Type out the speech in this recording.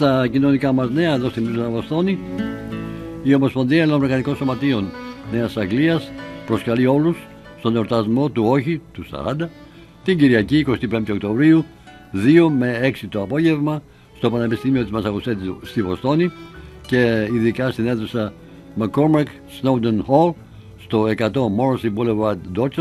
στα κοινωνικά μας νέα εδώ στην Βοστόνη, η Ομοσπονδία Ελληνομηχανικών Σωματείων Νέας Αγγλίας προσκαλεί όλους στον εορτασμό του Όχι του 40 την Κυριακή 25 Οκτωβρίου 2 με 6 το απόγευμα στο Πανεπιστήμιο της Μασαχουσέτης στη Βοστόνη και ειδικά στην αίθουσα McCormack Snowden Hall στο 100 Morrissey Boulevard,